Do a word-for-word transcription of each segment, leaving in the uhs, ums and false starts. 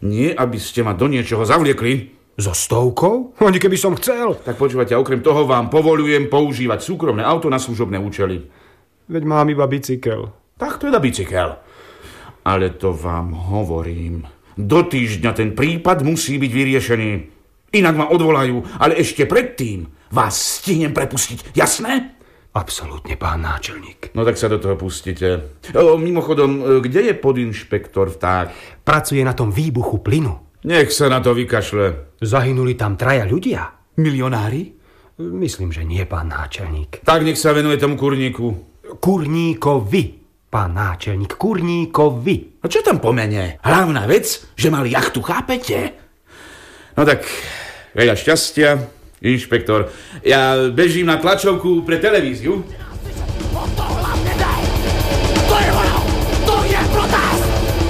Nie, aby ste ma do niečoho zavliekli. So stovkou? Ani keby som chcel. Tak počúvate, okrem toho vám povolujem používať súkromné auto na služobné účely. Veď mám iba bicykel. Tak to je na bicykel. Ale to vám hovorím. Do týždňa ten prípad musí byť vyriešený. Inak ma odvolajú, ale ešte predtým vás stihnem prepustiť. Jasné? Absolútne, pán náčelník. No tak sa do toho pustite. O, mimochodom, kde je podinšpektor Vták? Pracuje na tom výbuchu plynu. Nech sa na to vykašle. Zahynuli tam traja ľudia. Milionári? Myslím, že nie, pán náčelník. Tak nech sa venuje tomu kurníku. Kurníkovi, pán náčelník, kurníkovi. A čo tam pomene? Hlavná vec, že mali jachtu, chápete? No tak, veľa šťastia. Inšpektor, ja bežím na tlačovku pre televíziu. To hlavne daj! To je ono! To je protest!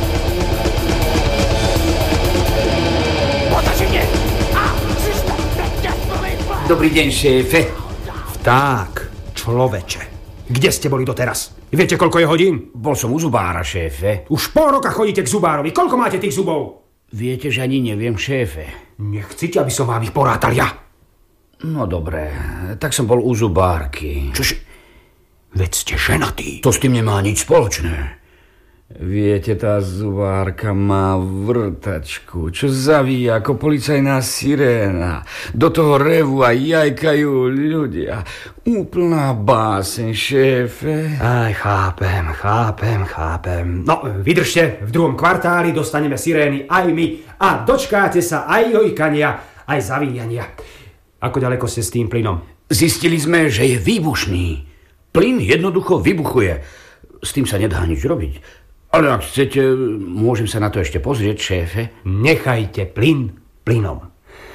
Otočenie! A Krzysztof, Dobrý deň, šéfe. Vták, človeče. Kde ste boli doteraz? Viete, koľko je hodín? Bol som u zubára, šéfe. Už pol roka chodíte k zubárovi. Koľko máte tých zubov? Viete, že ani neviem, šéfe. Nechcete, aby som vám ich porátal ja? No dobre, tak som bol u zubárky. Čože? Veď ste ženatý. To s tým nemá nič spoločné. Viete, tá zubárka má vrtačku, čo zavíja ako policajná siréna. Do toho revu a jajkajú ľudia. Úplná báseň, šéfe. Aj, chápem, chápem, chápem. No, vydržte, v druhom kvartáli dostaneme sirény aj my a dočkáte sa aj jojkania, aj zavíjania. Ako ďaleko ste s tým plynom? Zistili sme, že je výbušný. Plyn jednoducho vybuchuje. S tým sa nedá nič robiť. Ale ak chcete, môžem sa na to ešte pozrieť, šéfe. Nechajte plyn plynom.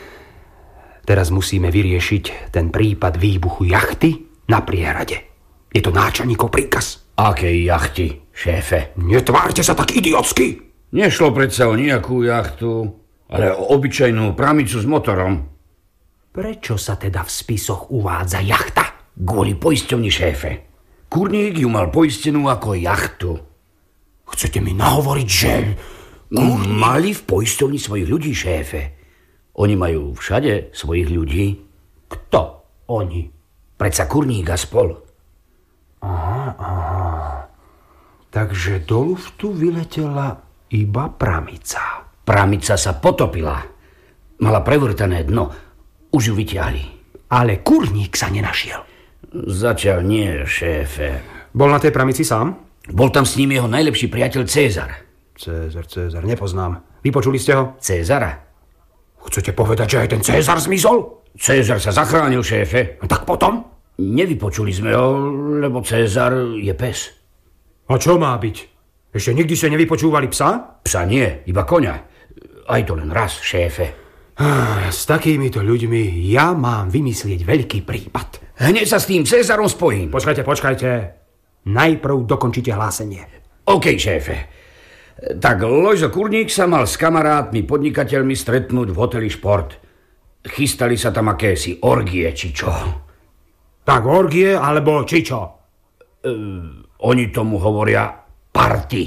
Teraz musíme vyriešiť ten prípad výbuchu jachty na priehrade. Je to náčelníkov príkaz. Akej jachty, šéfe? Netvárte sa tak idiotsky. Nešlo predsa o nejakú jachtu, ale o obyčajnú pramicu s motorom. Prečo sa teda v spisoch uvádza jachta? Kvôli poisťovni, šéfe. Kurník ju mal poistenú ako jachtu. Chcete mi nahovoriť, že... Kurník... Mali v poisťovni svojich ľudí, šéfe. Oni majú všade svojich ľudí. Kto oni? Predsa Kurník a spol. Aha, aha. Takže do luftu vyletela iba pramica. Pramica sa potopila. Mala prevrtané dno. Už ju vyťahli. Ale Kurník sa nenašiel. Zatiaľ nie, šéfe. Bol na tej pramici sám? Bol tam s ním jeho najlepší priateľ Cézar. Cézar, Cézar, nepoznám. Vypočuli ste ho? Cézara? Chcete povedať, že aj ten Cézar zmizol? Cézar sa zachránil, šéfe. A tak potom? Nevypočuli sme ho, lebo Cézar je pes. A čo má byť? Ešte nikdy ste nevypočúvali psa? Psa nie, iba koňa. Aj to len raz, šéfe. Ah, s takýmito ľuďmi ja mám vymyslieť veľký prípad. Hneď sa s tým Cézarom spojím. Počkajte, počkajte. Najprv dokončite hlásenie. OK, šéfe. Tak Lojzo Kurník sa mal s kamarátmi podnikateľmi stretnúť v hoteli Šport. Chystali sa tam akési orgie, či čo. Tak orgie, alebo či čo? Uh, oni tomu hovoria party.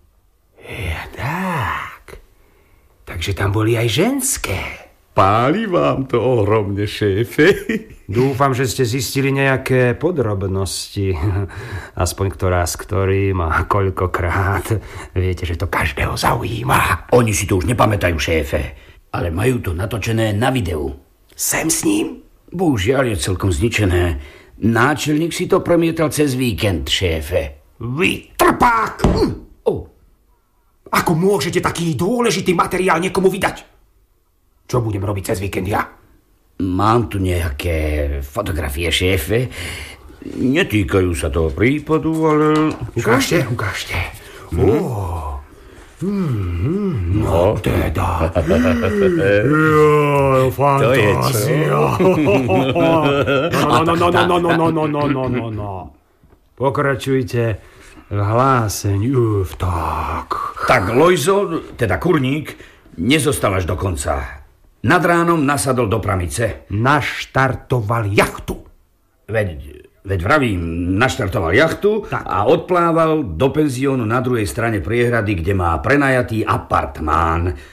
Ja tak. Takže tam boli aj ženské. Páli vám to ohromne, šéfe. Dúfam, že ste zistili nejaké podrobnosti. Aspoň ktorá s ktorým a koľkokrát. Viete, že to každého zaujíma. Oni si to už nepamätajú, šéfe. Ale majú to natočené na videu. Sem s ním? Bohužiaľ je celkom zničené. Náčelník si to premietal cez víkend, šéfe. Vy trpák! Oh. Ako môžete taký dôležitý materiál niekomu vydať? Čo budem robiť cez víkend ja? Mám tu nejaké fotografie, šéfe. Netýkajú sa toho prípadu, ale... Ukážte, ukážte. Hmm. Oh. Hmm, no teda. Jo, fantázia. No, no, no, no, no, no, no, no, no, no, no, no. Pokračujte v hlásení. Uf, tak. Tak Lojzo, teda Kurník, nezostal až do konca. Nad ránom nasadol do pramice. Naštartoval jachtu. Veď, veď vravím, naštartoval jachtu tak. A odplával do penziónu na druhej strane priehrady, kde má prenajatý apartmán.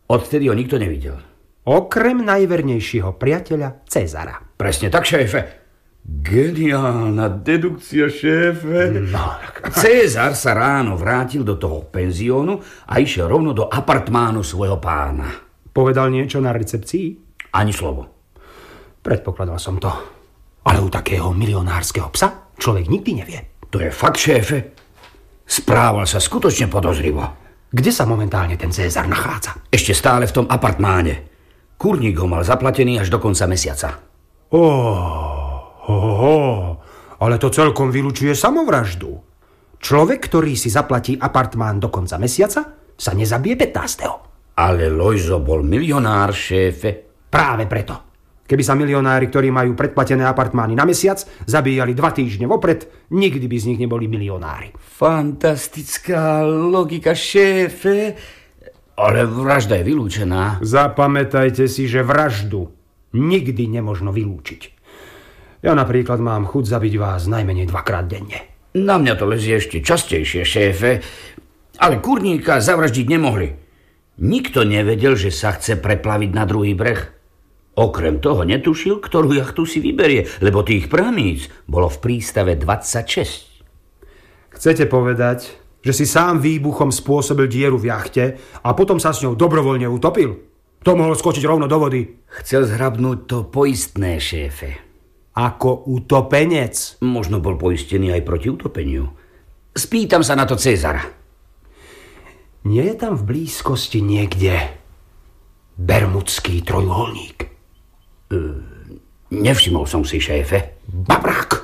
Odtedy ho nikto nevidel. Okrem najvernejšieho priateľa Cezara. Presne tak, šéfe. Geniálna dedukcia, šéfe. No. Cezar sa ráno vrátil do toho penziónu a išiel rovno do apartmánu svojho pána. Povedal niečo na recepcii? Ani slovo. Predpokladal som to. Ale u takého milionárskeho psa človek nikdy nevie. To je fakt, šéfe. Správal sa skutočne podozrivo. Kde sa momentálne ten Cezar nachádza? Ešte stále v tom apartmáne. Kurník ho mal zaplatený až do konca mesiaca. Oh, oh, oh, ale to celkom vylučuje samovraždu. Človek, ktorý si zaplatí apartmán do konca mesiaca, sa nezabije pätnásteho Ale Lojzo bol milionár, šéfe. Práve preto. Keby sa milionári, ktorí majú predplatené apartmány na mesiac, zabíjali dva týždne vopred, nikdy by z nich neboli milionári. Fantastická logika, šéfe. Ale vražda je vylúčená. Zapamätajte si, že vraždu nikdy nemožno vylúčiť. Ja napríklad mám chuť zabiť vás najmenej dvakrát denne. Na mňa to lezie ešte častejšie, šéfe. Ale kurníka zavraždiť nemohli. Nikto nevedel, že sa chce preplaviť na druhý breh. Okrem toho netušil, ktorú jachtu si vyberie, lebo tých pramíc bolo v prístave dvadsaťšesť. Chcete povedať, že si sám výbuchom spôsobil dieru v jachte a potom sa s ňou dobrovoľne utopil? To mohol skočiť rovno do vody. Chcel zhrabnúť to poistné, šéfe. Ako utopenec? Možno bol poistený aj proti utopeniu. Spýtam sa na to Cezara. Nie je tam v blízkosti niekde Bermudský trojuholník? Uh, nevšimol som si, šéfe. Babrák!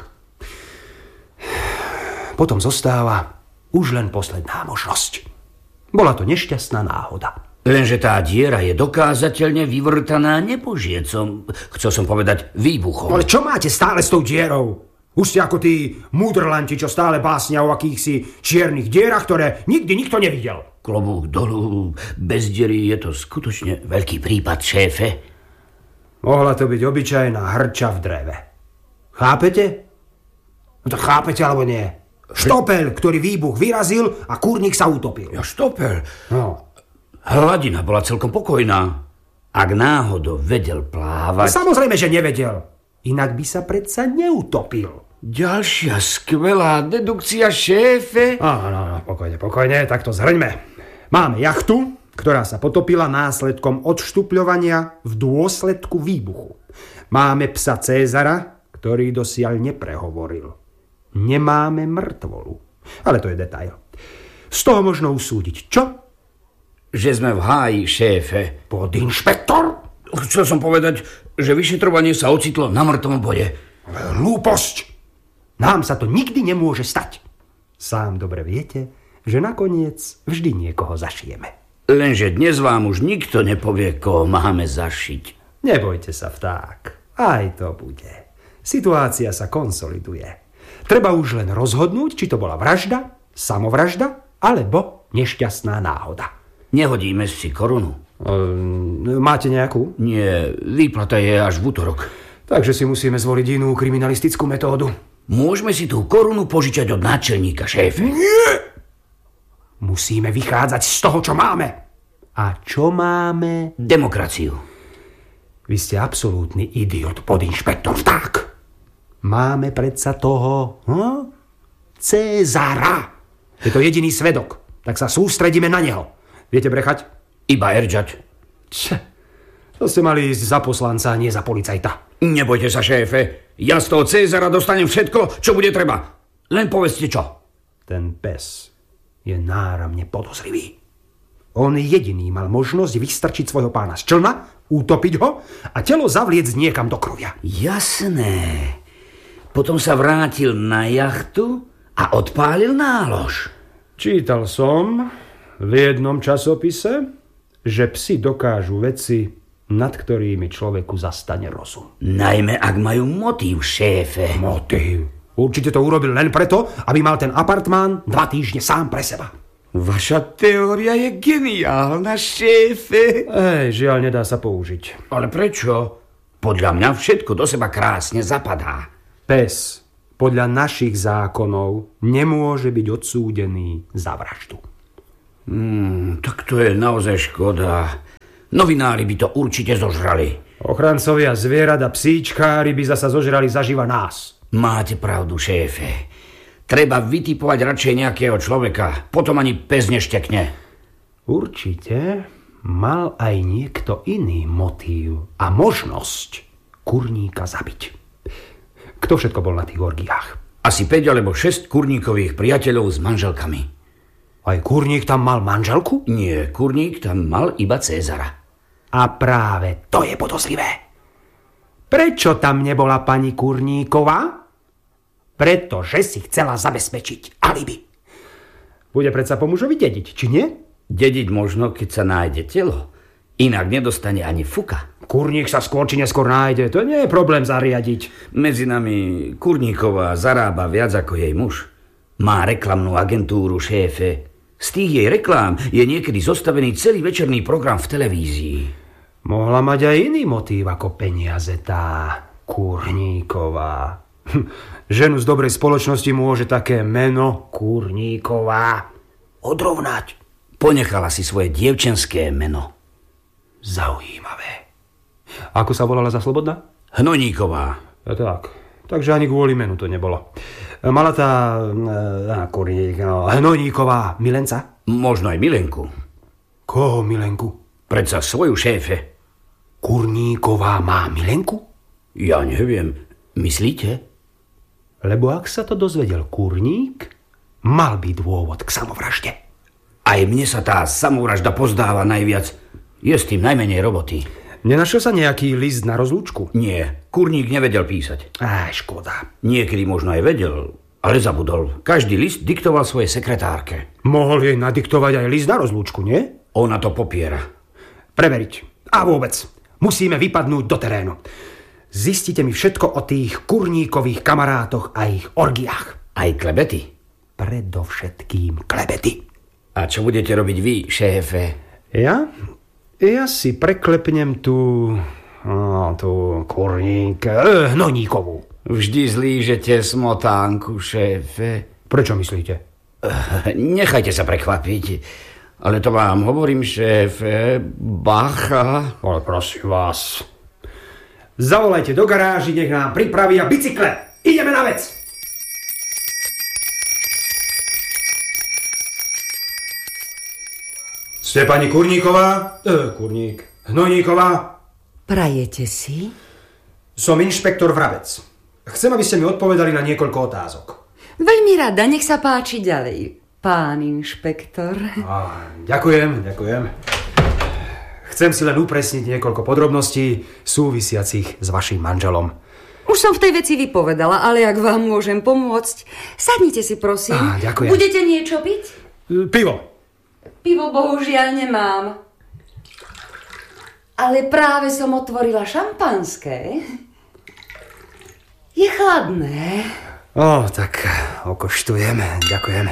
Potom zostáva už len posledná možnosť. Bola to nešťastná náhoda. Lenže tá diera je dokázateľne vyvrtaná nepožiecom. Chcel som povedať výbuchom. Ale čo máte stále s tou dierou? Už ste ako tí múdrlanti, čo stále básnia o akýchsi čiernych dierach, ktoré nikdy nikto nevidel. Klobúk dolu, bez diery je to skutočne veľký prípad, šéfe. Mohla to byť obyčajná hrča v dreve. Chápete? No to chápete alebo nie? Štopel, ktorý výbuch vyrazil a kurník sa utopil. Ja štopel? No. Hladina bola celkom pokojná. Ak náhodou vedel plávať... Samozrejme, že nevedel. Inak by sa predsa neutopil. Ďalšia skvelá dedukcia, šéfe. Áno, no, no, pokojne, pokojne, tak to zhrňme. Máme jachtu, ktorá sa potopila následkom odštupľovania v dôsledku výbuchu. Máme psa Cezara, ktorý dosiaľ neprehovoril. Nemáme mŕtvolu. Ale to je detail. Z toho možno usúdiť, čo? Že sme v háji, šéfe. Podinšpektor? Chcel som povedať, že vyšetrovanie sa ocitlo na mŕtvom bode. Hlúposť! Nám sa to nikdy nemôže stať. Sám dobre viete, že nakoniec vždy niekoho zašijeme. Lenže dnes vám už nikto nepovie, koho máme zašiť. Nebojte sa, vták. Aj to bude. Situácia sa konsoliduje. Treba už len rozhodnúť, či to bola vražda, samovražda, alebo nešťastná náhoda. Nehodíme si korunu. Um, máte nejakú? Nie, výplata je až v útorok. Takže si musíme zvoliť inú kriminalistickú metódu. Môžeme si tú korunu požičať od náčelníka, šéfe. Nie! Musíme vychádzať z toho, čo máme. A čo máme? Demokraciu. Vy ste absolútny idiot, podinšpektor vták. Máme predsa toho hm? Cezara. Je to jediný svedok, tak sa sústredíme na neho. Viete brechať? Iba eržať. Č, to ste mali ísť za poslanca, nie za policajta. Nebojte sa, šéfe. Ja z toho Cezara dostanem všetko, čo bude treba. Len povedzte čo. Ten pes je náramne podozrivý. On jediný mal možnosť vystrčiť svojho pána z člna, utopiť ho a telo zavliecť niekam do krovia. Jasné. Potom sa vrátil na jachtu a odpálil nálož. Čítal som v jednom časopise, že psi dokážu veci, nad ktorými človeku zastane rozum. Najmä ak majú motív, šéfe. Motív? Určite to urobil len preto, aby mal ten apartmán dva týždne sám pre seba. Vaša teória je geniálna, šéfe. Ej, žiaľ, nedá sa použiť. Ale prečo? Podľa mňa všetko do seba krásne zapadá. Pes podľa našich zákonov nemôže byť odsúdený za vraždu. Hmm, tak to je naozaj škoda. Novinári by to určite zožrali. Ochrancovia zvierat a psíčkári by zasa zožrali zaživa nás. Máte pravdu, šéfe. Treba vytipovať radšej nejakého človeka, potom ani pes neštekne. Určite mal aj niekto iný motív a možnosť kurníka zabiť. Kto všetko bol na tých orgiách? Asi päť alebo šesť kurníkových priateľov s manželkami. Aj kurník tam mal manželku? Nie, kurník tam mal iba Cézara. A práve to je podozrivé. Prečo tam nebola pani Kurníková? Pretože si chcela zabezpečiť alibi. Bude predsa po mužovi dediť, či nie? Dediť možno, keď sa nájde telo. Inak nedostane ani fuka. Kurník sa skôr či neskôr nájde, to nie je problém zariadiť. Medzi nami Kurníková zarába viac ako jej muž. Má reklamnú agentúru, šéfe. Z tých jej reklám je niekedy zostavený celý večerný program v televízii. Mohla mať aj iný motív ako peniaze tá Kurníková. Ženu z dobrej spoločnosti môže také meno Kurníková odrovnať. Ponechala si svoje dievčenské meno. Zaujímavé. Ako sa volala za slobodná? Hnoníková. Ja tak, takže ani kvôli menu to nebolo. Mala tá uh, Kurník, no, Hnoníková milenca? Možno aj milenku. Koho milenku? Predsa svoju, šéfe. Kurníková má milenku? Ja neviem. Myslíte? Lebo ak sa to dozvedel Kurník, mal by dôvod k samovražde. Aj mne sa tá samovražda pozdáva najviac. Je s tým najmenej roboty. Nenašiel sa nejaký list na rozlúčku? Nie, Kurník nevedel písať. Á, škoda. Niekedy možno aj vedel, ale zabudol. Každý list diktoval svojej sekretárke. Mohol jej nadiktovať aj list na rozlúčku, nie? Ona to popiera. Preveriť. A vôbec, musíme vypadnúť do terénu. Zistite mi všetko o tých Kurníkových kamarátoch a ich orgiách. Aj klebety? Predovšetkým klebety. A čo budete robiť vy, šéfe? Ja? Ja si preklepnem tú... No, tú Kurník... Eh, Hnoníkovú. Vždy zlížete smotánku, šéfe. Prečo myslíte? Uh, nechajte sa prekvapiť. Ale to vám hovorím, šéfe. Bacha. Ale prosím vás... Zavolajte do garáži, nech nám pripravia bicykle. Ideme na vec. Ste pani Kurníková? E, Kurník. Hnoníková? Prajete si? Som inšpektor Vrabec. Chcem, aby ste mi odpovedali na niekoľko otázok. Veľmi rada, nech sa páči ďalej, pán inšpektor. Á, ďakujem, ďakujem. Chcem si len upresniť niekoľko podrobností súvisiacich s vašim manželom. Už som v tej veci vypovedala, ale ak vám môžem pomôcť, sadnite si, prosím. Á, ďakujem. Budete niečo piť? Pivo. Pivo bohužiaľ nemám. Ale práve som otvorila šampanské. Je chladné. Ó, tak okoštujem. Ďakujem.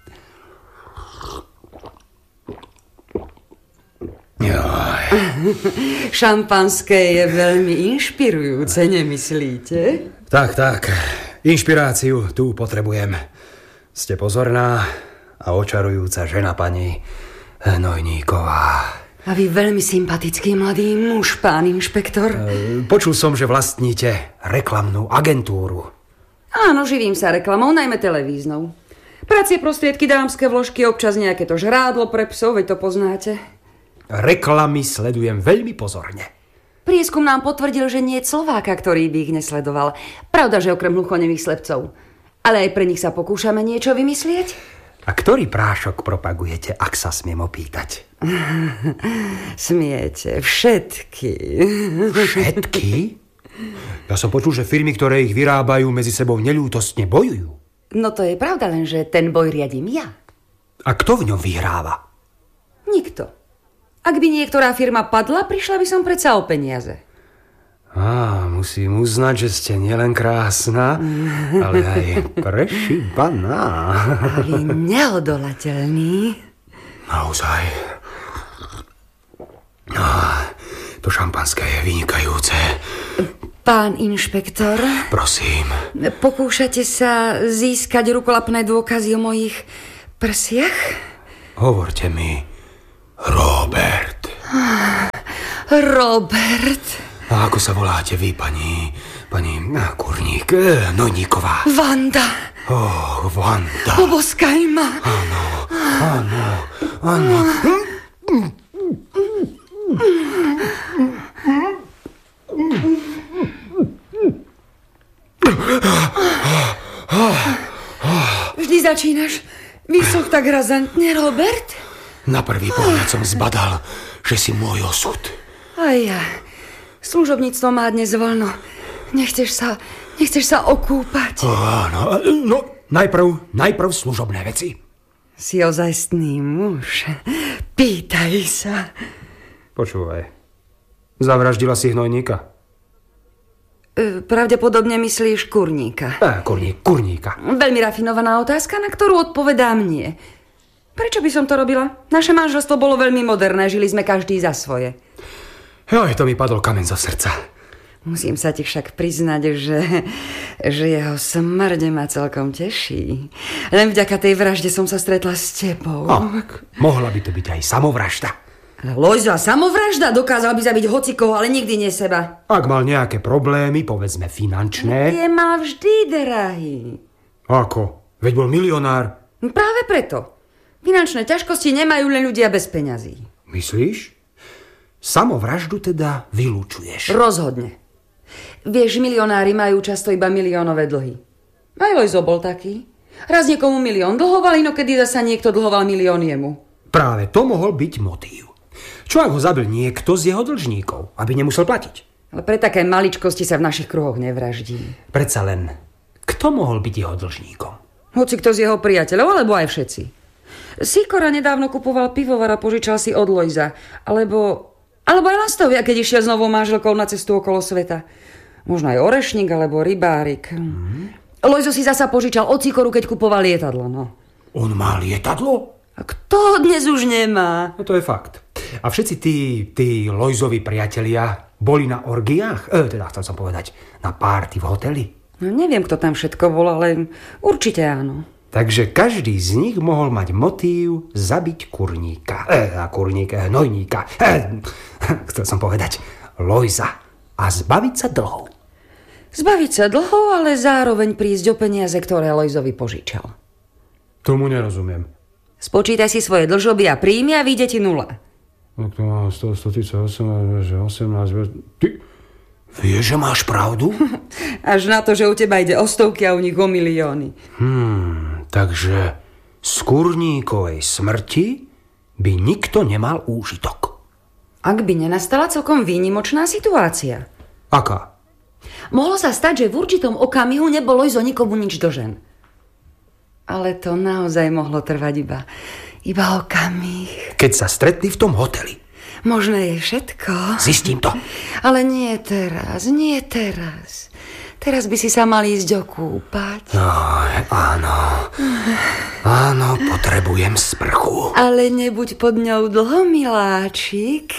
Joj. Šampanské je veľmi inšpirujúce, nemyslíte? Tak, tak. Inšpiráciu tu potrebujem. Ste pozorná a očarujúca žena, pani Hnojníková. A vy veľmi sympatický mladý muž, pán inšpektor. Počul som, že vlastníte reklamnú agentúru. Áno, živím sa reklamou, najmä televíznou. Pracie prostriedky, dámske vložky, občas nejaké to žrádlo pre psov, veď to poznáte. Reklamy sledujem veľmi pozorne. Prieskum nám potvrdil, že nie je Slováka, ktorý by ich nesledoval. Pravda, že okrem hluchonemých slepcov. Ale aj pre nich sa pokúšame niečo vymyslieť. A ktorý prášok propagujete, ak sa smiem opýtať? Smiete, všetky. Všetky? Ja som počul, že firmy, ktoré ich vyrábajú, medzi sebou neľútostne bojujú. No to je pravda, lenže ten boj riadím ja. A kto v ňom vyhráva? Nikto. Ak by niektorá firma padla, prišla by som predsa o peniaze. Á, musím uznať, že ste nielen krásna, ale aj prešíbaná. A vy neodolateľný. Naozaj. Á, to šampanské je vynikajúce. Pán inšpektor. Prosím. Pokúšate sa získať rukolapné dôkazy o mojich prsiach? Hovorte mi, Robert. Robert. A ako sa voláte vy, pani... pani Kurník, Nojníková? Vanda. Oh, Vanda. Poboskaj ma. Áno, áno, áno. Vždy začínaš vysok tak razantne, Robert? Na prvý pohľad som zbadal, že si môj osud. A ja. Služobníctvo má dnes voľno. Nechceš sa, nechceš sa okúpať. Oh, áno, no najprv, najprv služobné veci. Si ozajstný muž. Pýtaj sa. Počúvaj, zavraždila si Hnojníka? E, pravdepodobne myslíš Kurníka. E, kurník, Kurníka. Veľmi rafinovaná otázka, na ktorú odpovedám nie. Prečo by som to robila? Naše manželstvo bolo veľmi moderné, žili sme každý za svoje. Joj, to mi padol kameň zo srdca. Musím sa ti však priznať, že, že jeho smrť ma celkom teší. Len vďaka tej vražde som sa stretla s tebou. Tak, mohla by to byť aj samovražda. Lojzo, a samovražda? Dokázal by zabiť hocikoho, ale nikdy nie seba. Ak mal nejaké problémy, povedzme finančné... Je mal vždy, drahý. Ako? Veď bol milionár. Práve preto. Finančné ťažkosti nemajú len ľudia bez peňazí. Myslíš? Samovraždu teda vylúčuješ. Rozhodne. Vieš, milionári majú často iba miliónové dlhy. Aj Lojzo bol taký. Raz niekomu milión dlhoval, inokedy zasa niekto dlhoval milión jemu. Práve to mohol byť motív. Čo ak ho zabil niekto z jeho dlžníkov, aby nemusel platiť? Ale pre také maličkosti sa v našich kruhoch nevraždí. Predsa len, kto mohol byť jeho dlžníkom? Hoci kto z jeho priateľov, alebo aj všetci. Sikora nedávno kupoval pivovar a požičal si od Lojza. Alebo... Alebo aj Lastovia, keď išiel s novou manželkou na cestu okolo sveta. Možno aj Orešník, alebo Rybárik. Mm. Lojzo si zasa požičal od Sikoru, keď kupoval lietadlo, no. On má lietadlo? A kto ho dnes už nemá? No to je fakt. A všetci tí, tí Lojzovi priatelia boli na orgiách? E, teda chcel som povedať, na párty v hoteli? No neviem, kto tam všetko bol, ale určite áno. Takže každý z nich mohol mať motív zabiť Kurníka. E, a Kurník, e, Nojníka. E, chcel som povedať Lojza. A zbaviť sa dlhov. Zbaviť sa dlhov, ale zároveň prísť o peniaze, ktoré Lojzovi požičal. Tomu nerozumiem. Spočítaj si svoje dlžoby a príjmy a vyjde ti nula. No to má sto, stotridsaťosem, osemnásť... Ty vieš, že máš pravdu? Až na to, že u teba ide o stovky a u nich o milióny. Hmm, takže z Kurníkovej smrti by nikto nemal úžitok. Ak by nenastala celkom výnimočná situácia. Aká? Mohlo sa stať, že v určitom okamihu nebol Lojzo nikomu nič dožen. Ale to naozaj mohlo trvať iba, iba okamih. Keď sa stretli v tom hoteli. Možné je všetko. Zistím to. Ale nie teraz, nie teraz. Teraz by si sa mal ísť okúpať. No, áno. Áno, potrebujem sprchu. Ale nebuď pod ňou dlho, miláčik.